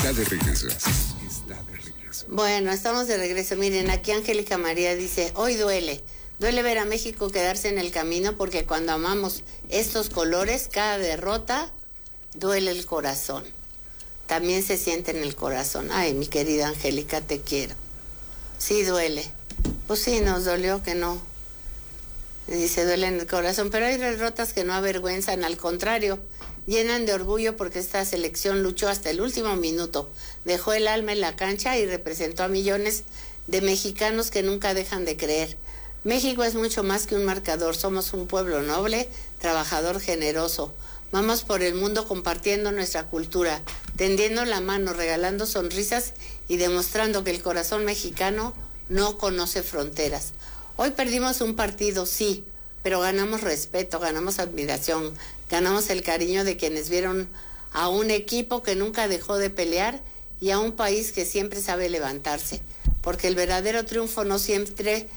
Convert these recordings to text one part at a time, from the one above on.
está de regreso. Está de regreso. Bueno, estamos de regreso. Miren, aquí Angélica María dice, hoy duele. Duele ver a México quedarse en el camino porque cuando amamos estos colores, cada derrota duele el corazón. También se siente en el corazón. Ay, mi querida Angélica, te quiero. Sí duele. Pues sí, nos dolió que no. Dice, duele en el corazón, pero hay derrotas que no avergüenzan, al contrario, llenan de orgullo porque esta selección luchó hasta el último minuto, dejó el alma en la cancha y representó a millones de mexicanos que nunca dejan de creer. México es mucho más que un marcador, somos un pueblo noble, trabajador, generoso. Vamos por el mundo compartiendo nuestra cultura, tendiendo la mano, regalando sonrisas y demostrando que el corazón mexicano no conoce fronteras. Hoy perdimos un partido, sí, pero ganamos respeto, ganamos admiración, ganamos el cariño de quienes vieron a un equipo que nunca dejó de pelear y a un país que siempre sabe levantarse, porque el verdadero triunfo no siempre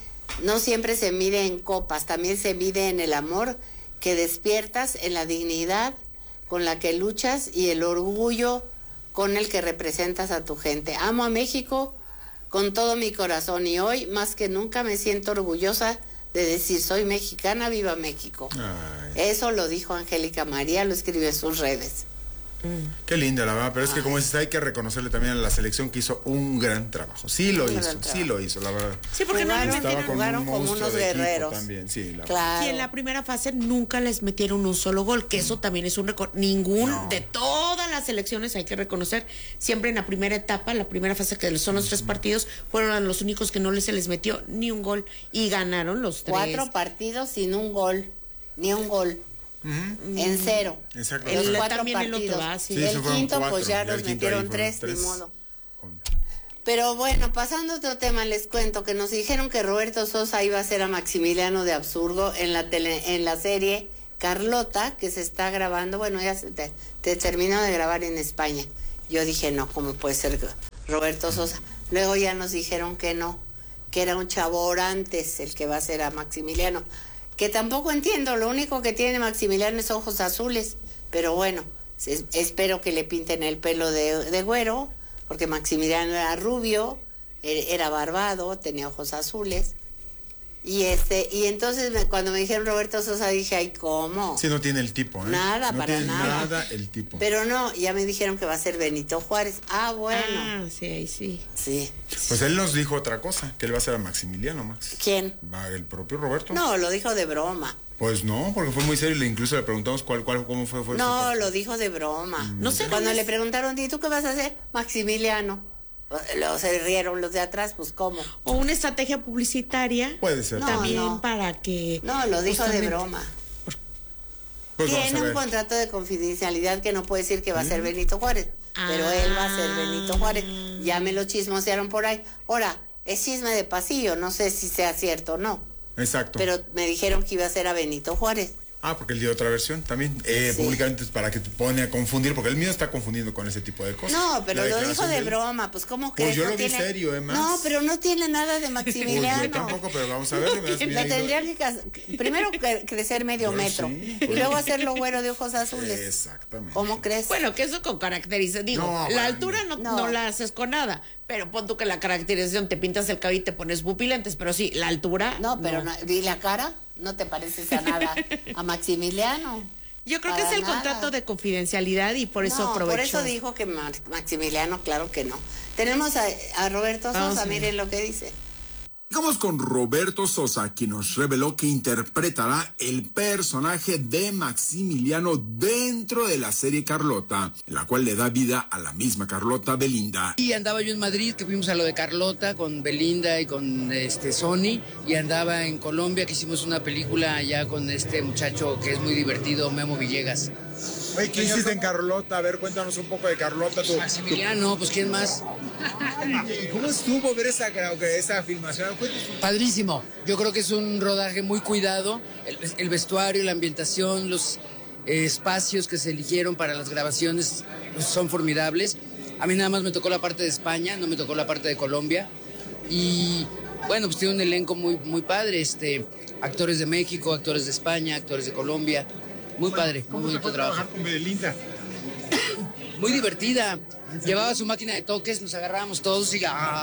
se mide en copas, también se mide en el amor que despiertas, en la dignidad con la que luchas y el orgullo con el que representas a tu gente. Amo a México con todo mi corazón y hoy más que nunca me siento orgullosa de decir soy mexicana, viva México. Ay. Eso lo dijo Angélica María, lo escribió en sus redes. Qué linda, la verdad, pero es que como dices, hay que reconocerle también a la selección que hizo un gran trabajo. Sí lo hizo, la verdad. Sí, porque jugaron como unos guerreros. También, sí, la claro. Y en la primera fase nunca les metieron un solo gol, que eso también es un récord. De todas las selecciones, hay que reconocer, siempre en la primera etapa, la primera fase, que son los 3 partidos, fueron los únicos que no se les metió ni un gol y ganaron los 3. 4 partidos sin un gol, ni un gol. En 0. Exacto. Los 4 también partidos. el el quinto, 4, pues ya nos metieron 3, ni modo. Pero bueno, pasando a otro tema, les cuento que nos dijeron que Roberto Sosa iba a ser a Maximiliano de Habsburgo en la serie Carlota, que se está grabando, bueno, ya se terminó de grabar en España. Yo dije, no, ¿cómo puede ser Roberto Sosa? Luego ya nos dijeron que no, que era un chavo Orantes el que va a ser a Maximiliano. Que tampoco entiendo, lo único que tiene Maximiliano es ojos azules, pero bueno, espero que le pinten el pelo de güero, porque Maximiliano era rubio, era barbado, tenía ojos azules, y entonces cuando me dijeron Roberto Sosa dije, ay, ¿cómo? Sí, no tiene el tipo, ¿eh? Nada, no para tiene nada. Nada el tipo. Pero no, ya me dijeron que va a ser Benito Juárez. Ah, bueno. Ah, sí, ahí sí. Sí. Pues él nos dijo otra cosa, que él va a ser a Maximiliano, Max. ¿Quién? El propio Roberto. No, lo dijo de broma. Pues no, porque fue muy serio y incluso le preguntamos cómo fue. No, lo dijo de broma. No sé. Cuando le preguntaron, ¿y tú qué vas a hacer? Maximiliano. Se rieron los de atrás, pues ¿cómo? O una estrategia publicitaria. Puede ser. También para que... No, lo dijo de broma. Pues tiene un contrato de confidencialidad que no puede decir que va a ser Benito Juárez, pero él va a ser Benito Juárez. Ya me lo chismosearon por ahí. Ahora, es chisme de pasillo, no sé si sea cierto o no. Exacto. Pero me dijeron que iba a ser a Benito Juárez. Ah, porque él dio otra versión también, sí. Públicamente, para que te pone a confundir, porque él mismo está confundiendo con ese tipo de cosas. No, pero lo dijo de broma, pues ¿cómo crees? Pues yo lo vi serio, Emma. No, pero no tiene nada de Maximiliano. Pues yo tampoco, pero vamos a ver. Le tendría que primero crecer medio metro, y luego hacerlo güero de ojos azules. Exactamente. ¿Cómo crees? Bueno, que eso con caracterización, digo, la altura no la haces con nada, pero pon tú que la caracterización, te pintas el cabello y te pones pupilentes, pero sí, la altura... No, pero ¿y la cara? No te pareces a nada a Maximiliano. Yo creo que es el contrato de confidencialidad y por eso aprovechó. Por eso dijo que Maximiliano, claro que no. Tenemos a Roberto Sosa, miren lo que dice. Vamos con Roberto Sosa, quien nos reveló que interpretará el personaje de Maximiliano dentro de la serie Carlota, en la cual le da vida a la misma Carlota Belinda. Y andaba yo en Madrid, que fuimos a lo de Carlota con Belinda y con Sony, y andaba en Colombia, que hicimos una película allá con este muchacho que es muy divertido, Memo Villegas. Oye, ¿qué hiciste en Carlota? A ver, cuéntanos un poco de Carlota. Maximiliano, pues ¿quién más? ¿Cómo estuvo ver esa filmación? Padrísimo. Yo creo que es un rodaje muy cuidado. El vestuario, la ambientación, los espacios que se eligieron para las grabaciones pues, son formidables. A mí nada más me tocó la parte de España, no me tocó la parte de Colombia. Y bueno, pues tiene un elenco muy, muy padre. Actores de México, actores de España, actores de Colombia. Muy padre, muy bonito trabajo. Con Belinda? Muy divertida. Llevaba su máquina de toques, nos agarrábamos todos y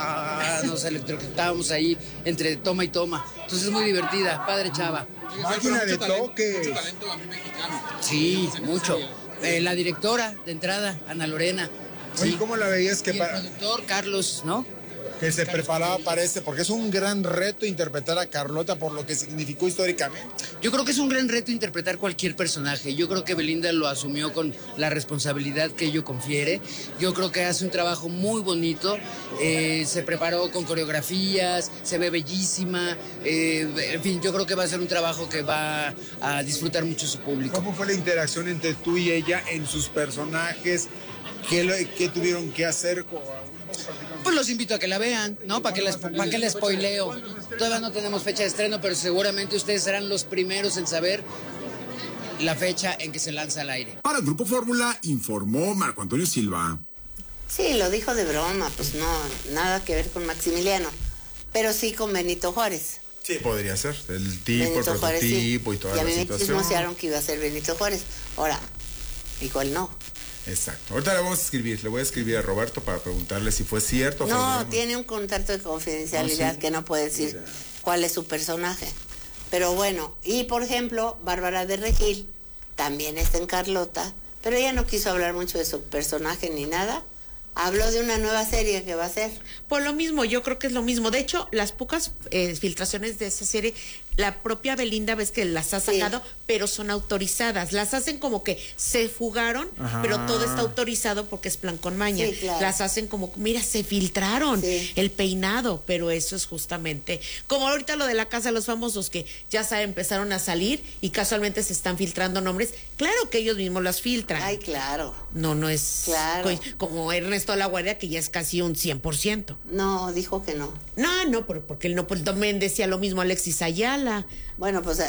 nos electrocutábamos ahí entre toma y toma. Entonces es muy divertida, padre chava. Máquina de toques. Mucho talento también mexicano. Sí, mucho. La directora de entrada, Ana Lorena. Oye, Sí. ¿cómo la veías Y el productor, Carlos, ¿no? que se preparaba para porque es un gran reto interpretar a Carlota por lo que significó históricamente? Yo creo que es un gran reto interpretar cualquier personaje. Yo creo que Belinda lo asumió con la responsabilidad que ello confiere. Yo creo que hace un trabajo muy bonito. Se preparó con coreografías, se ve bellísima. En fin, yo creo que va a ser un trabajo que va a disfrutar mucho su público. ¿Cómo fue la interacción entre tú y ella en sus personajes? ¿Qué tuvieron que hacer? Pues los invito a que la vean, ¿no? ¿Para que les spoileo? Todavía no tenemos fecha de estreno, pero seguramente ustedes serán los primeros en saber la fecha en que se lanza al aire. Para el Grupo Fórmula informó Marco Antonio Silva. Sí, lo dijo de broma, pues no, nada que ver con Maximiliano, pero sí con Benito Juárez. Sí, podría ser. El tipo, Benito el Juárez, prototipo sí. y toda Y a la mí me situación. chismosearon que iba a ser Benito Juárez. Ahora, igual no. Exacto. Ahorita le vamos a escribir. Le voy a escribir a Roberto para preguntarle si fue cierto. No, tiene un contrato de confidencialidad que no puede decir cuál es su personaje. Pero bueno, y por ejemplo, Bárbara de Regil también está en Carlota, pero ella no quiso hablar mucho de su personaje ni nada. Habló de una nueva serie que va a hacer. Por lo mismo, yo creo que es lo mismo. De hecho, las pocas filtraciones de esa serie, la propia Belinda ves que las ha sacado, pero son autorizadas. Las hacen como que se fugaron, pero todo está autorizado porque es plan con maña. Sí, claro. Las hacen como, mira, se filtraron el peinado, pero eso es justamente como ahorita lo de la Casa de los Famosos, que ya empezaron a salir y casualmente se están filtrando nombres. Claro que ellos mismos las filtran. Ay, claro. No es como Ernesto La Guardia, que ya es casi un 100%. No, dijo que no. No, porque él no, pues también decía lo mismo Alexis Ayala. Bueno, pues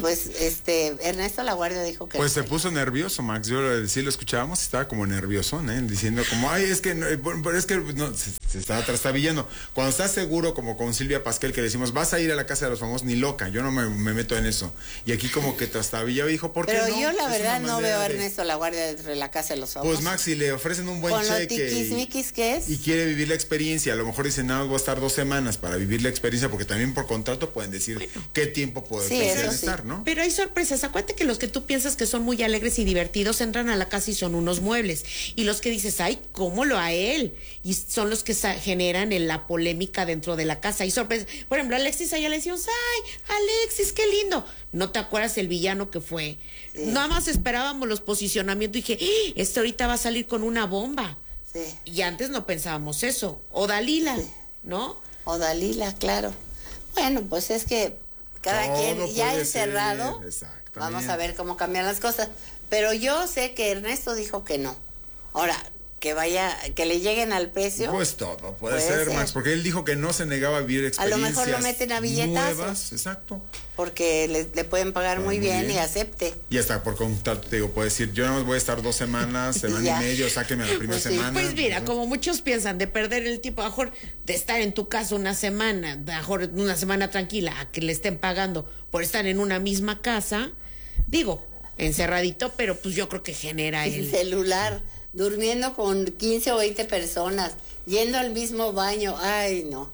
Ernesto La Guardia dijo que Pues no. se puso nervioso, Max. Yo sí lo escuchábamos, estaba como nervioso, diciendo como, ay, es que no, se estaba trastabillando. Cuando estás seguro, como con Silvia Pasquel, que decimos, vas a ir a la Casa de los Famosos, ni loca, yo no me meto en eso. Y aquí como que trastabillaba y dijo, ¿por qué Pero no? yo la Es verdad una no manera veo a de- Ernesto La Guardia dentro de la Casa de los Famosos. Pues Max, si le ofrecen un buen Con lo cheque tiquismiquis que es. y quiere vivir la experiencia, a lo mejor dicen, no, voy a estar 2 semanas para vivir la experiencia, porque también por contrato pueden decir qué tiempo puede Sí, eso sí. estar, ¿no? Pero hay sorpresas. Acuérdate que los que tú piensas que son muy alegres y divertidos entran a la casa y son unos muebles. Y los que dices, ay, ¿cómo lo a él? Y son los que generan la polémica dentro de la casa. Y sorpresas. Por ejemplo, Alexis allá le decíamos, ay, Alexis, qué lindo. ¿No te acuerdas el villano que fue? Sí. Nada más esperábamos los posicionamientos y dije, ahorita va a salir con una bomba. Sí. Y antes no pensábamos eso. O Dalila, ¿no? O Dalila, claro. Bueno, pues es que cada Todo quien ya puede encerrado. ser, exactamente. Vamos a ver cómo cambian las cosas. Pero yo sé que Ernesto dijo que no. Ahora, que le lleguen al precio. Pues todo puede ser, Max, porque él dijo que no se negaba a vivir A experiencias lo mejor lo meten a billetazos. nuevas, exacto. Porque le pueden pagar muy bien y acepte. Y hasta por contrato te digo, puede decir, yo nada más voy a estar 2 semanas, semana Ya. y medio, sáquenme la primera Pues sí. semana. Pues mira, como muchos piensan de perder el tiempo, a lo mejor de estar en tu casa una semana, a lo mejor una semana tranquila, a que le estén pagando por estar en una misma casa, digo, encerradito, pero pues yo creo que genera El el... celular, durmiendo con 15 o 20 personas, yendo al mismo baño. Ay, no.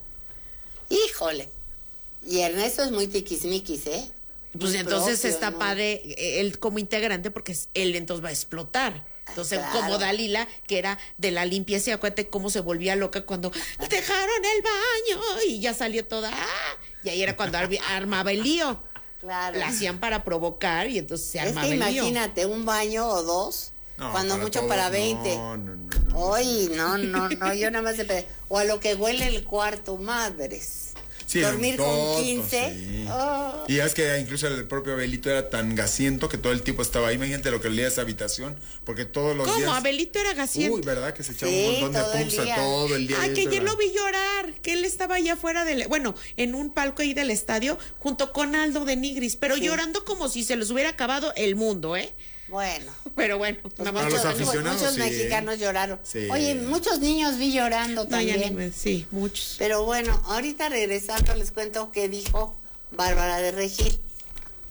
Híjole. Y Ernesto es muy tiquismiquis, ¿eh? Pues Muy entonces propio, está muy- padre él como integrante porque él entonces va a explotar. Entonces, Claro. como Dalila, que era de la limpieza, y acuérdate cómo se volvía loca cuando dejaron el baño y ya salió toda. Y ahí era cuando armaba el lío. Claro. La hacían para provocar y entonces se Es armaba que el lío. imagínate, un baño o 2, No, cuando para mucho todos, para 20. No. Ay, no, yo nada más o a lo que huele el cuarto, madres. Sí, Dormir todo, con 15. sí. Oh. Y es que incluso el propio Abelito era tan gasiento que todo el tiempo estaba ahí. Imagínate lo que olía esa habitación, porque todos los días... ¿Cómo? Abelito era gasiento. Uy, ¿verdad? Que se echaba Sí, un montón de todo el pumsa día. todo el día. Ay, que dentro ayer de la- lo vi llorar, que él estaba allá afuera en un palco ahí del estadio, junto con Aldo de Nigris, pero Sí. llorando como si se les hubiera acabado el mundo, ¿eh? Bueno. Pero bueno, Pues nada más Para los muchos, aficionados, muchos sí, mexicanos lloraron. Sí. Oye, muchos niños vi llorando No, ya también. ni sí, muchos. Pero bueno, ahorita regresando les cuento qué dijo Bárbara de Regil.